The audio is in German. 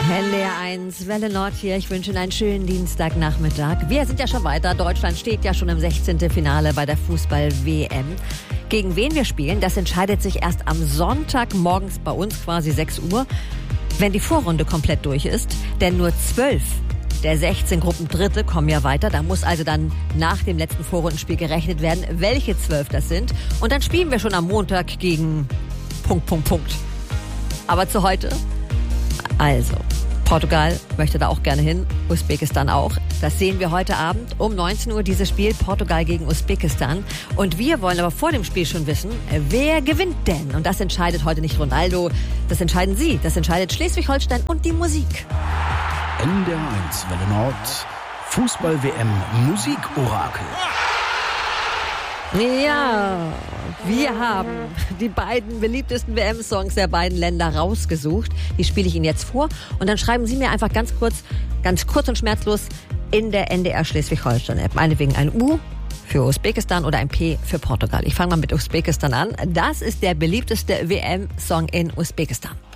NDR 1, Welle Nord hier. Ich wünsche Ihnen einen schönen Dienstagnachmittag. Wir sind ja schon weiter. Deutschland steht ja schon im 16. Finale bei der Fußball-WM. Gegen wen wir spielen, das entscheidet sich erst am Sonntag morgens bei uns, quasi 6 Uhr, wenn die Vorrunde komplett durch ist. Denn nur 12 der 16 Gruppendritte kommen ja weiter. Da muss also dann nach dem letzten Vorrundenspiel gerechnet werden, welche 12 das sind. Und dann spielen wir schon am Montag gegen ... Aber zu heute? Also, Portugal möchte da auch gerne hin, Usbekistan auch. Das sehen wir heute Abend um 19 Uhr, dieses Spiel Portugal gegen Usbekistan. Und wir wollen aber vor dem Spiel schon wissen, wer gewinnt denn? Und das entscheidet heute nicht Ronaldo, das entscheiden Sie, das entscheidet Schleswig-Holstein und die Musik. NDR 1 Welle Nord, Fußball-WM Musikorakel. Ja, wir haben die beiden beliebtesten WM-Songs der beiden Länder rausgesucht. Die spiele ich Ihnen jetzt vor und dann schreiben Sie mir einfach ganz kurz und schmerzlos in der NDR Schleswig-Holstein-App. Meinetwegen ein U für Usbekistan oder ein P für Portugal. Ich fange mal mit Usbekistan an. Das ist der beliebteste WM-Song in Usbekistan.